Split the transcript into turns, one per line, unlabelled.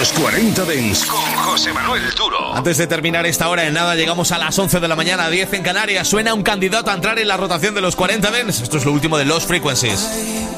Los 40 Dents con José Manuel Duro.
Antes de terminar esta hora, en nada llegamos a las 11 de la mañana, 10 en Canarias. Suena un candidato a entrar en la rotación de los 40 Dents. Esto es lo último de Lost Frequencies.